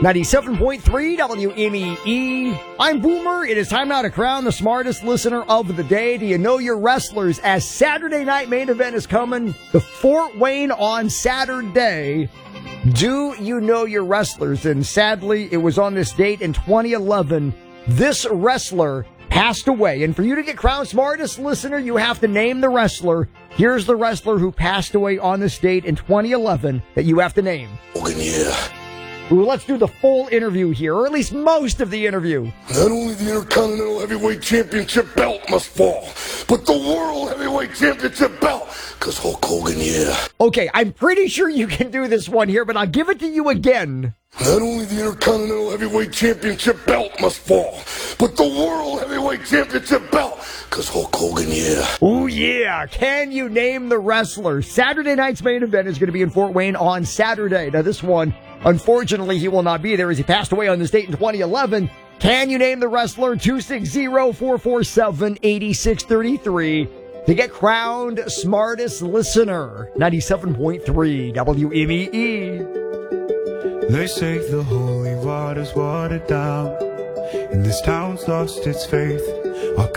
97.3 WMEE. I'm Boomer. It is time now to crown the smartest listener of the day. Do you know your wrestlers? As Saturday Night Main Event is coming, the Fort Wayne on Saturday. Do you know your wrestlers? And sadly, it was on this date in 2011. This wrestler passed away. And for you to get crowned smartest listener, you have to name the wrestler. Here's the wrestler who passed away on this date in 2011 that you have to name. Hogan, yeah. Ooh, let's do the full interview here, or at least most of the interview. Not only the Intercontinental Heavyweight Championship belt must fall, but the World Heavyweight Championship belt. Because Hulk Hogan, yeah. Okay, I'm pretty sure you can do this one here, but I'll give it to you again. Not only the Intercontinental Heavyweight Championship belt must fall, but the World Heavyweight Championship belt. Because Hulk Hogan, yeah. Oh, yeah. Can you name the wrestler? Saturday night's main event is going to be in Fort Wayne on Saturday. Now, this one, unfortunately, he will not be there as he passed away on this date in 2011. Can you name the wrestler? 260-447-8633 to get crowned smartest listener. 97.3 WMEE. They say the holy water's watered down, and this town's lost its faith.